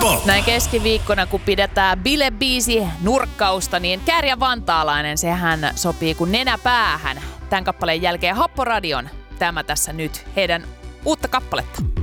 Mikko. Näin keskiviikkona, kun pidetään bilebiisi nurkkausta, niin Käärijä Vantaalainen, sehän sopii kuin nenä päähän. Tämän kappaleen jälkeen Happoradion Tämä tässä nyt, heidän uutta kappaletta.